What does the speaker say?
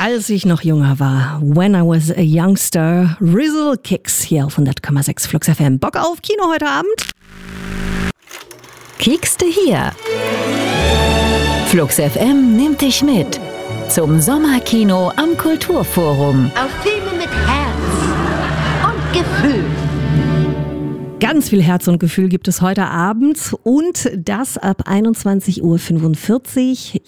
Als ich noch jünger war, when I was a youngster, Rizzle Kicks hier auf 100,6 Flux FM. Bock auf Kino heute Abend? Kiekste hier. Flux FM nimmt dich mit zum Sommerkino am Kulturforum. Auf Filme mit Herz und Gefühl. Ganz viel Herz und Gefühl gibt es heute Abend und das ab 21:45 Uhr.